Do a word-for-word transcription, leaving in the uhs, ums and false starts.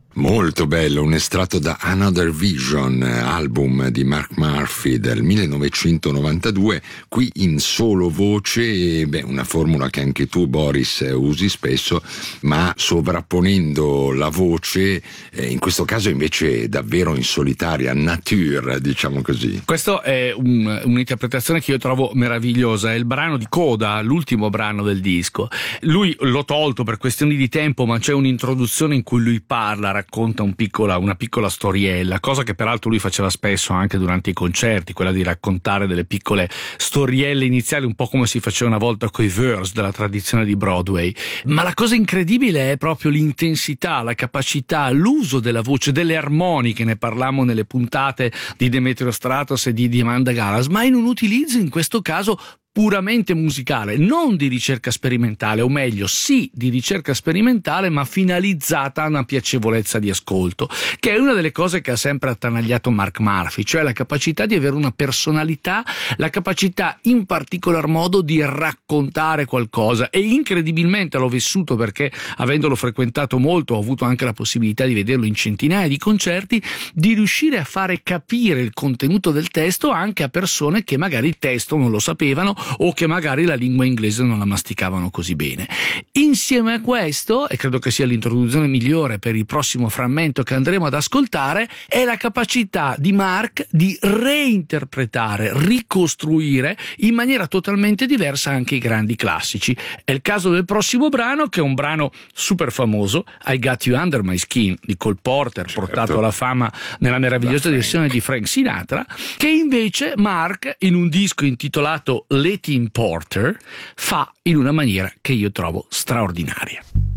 Molto bello, un estratto da Another Vision, album di Mark Murphy del millenovecentonovantadue, qui in solo voce, beh, una formula che anche tu, Boris, usi spesso, ma sovrapponendo la voce, eh, in questo caso invece davvero in solitaria, nature, diciamo così. Questo è un, un'interpretazione che io trovo meravigliosa, è il brano di coda, l'ultimo brano del disco. Lui l'ho tolto per questioni di tempo, ma c'è un'introduzione in cui lui parla, racconta un piccola, una piccola storiella, cosa che peraltro lui faceva spesso anche durante i concerti, quella di raccontare delle piccole storielle iniziali, un po' come si faceva una volta coi verse della tradizione di Broadway. Ma la cosa incredibile è proprio l'intensità, la capacità, l'uso della voce, delle armoniche, ne parlammo nelle puntate di Demetrio Stratos e di Amanda Galas, ma in un utilizzo in questo caso puramente musicale, non di ricerca sperimentale, o meglio, sì di ricerca sperimentale, ma finalizzata a una piacevolezza di ascolto, che è una delle cose che ha sempre attanagliato Mark Murphy, cioè la capacità di avere una personalità, la capacità in particolar modo di raccontare qualcosa. E incredibilmente l'ho vissuto, perché avendolo frequentato molto ho avuto anche la possibilità di vederlo in centinaia di concerti, di riuscire a fare capire il contenuto del testo anche a persone che magari il testo non lo sapevano o che magari la lingua inglese non la masticavano così bene. Insieme a questo, e credo che sia l'introduzione migliore per il prossimo frammento che andremo ad ascoltare, è la capacità di Mark di reinterpretare, ricostruire in maniera totalmente diversa anche i grandi classici. È il caso del prossimo brano, che è un brano super famoso, I Got You Under My Skin di Cole Porter, certo, portato alla fama nella meravigliosa versione di Frank Sinatra, che invece Mark, in un disco intitolato Letting Porter, fa in una maniera che io trovo straordinaria.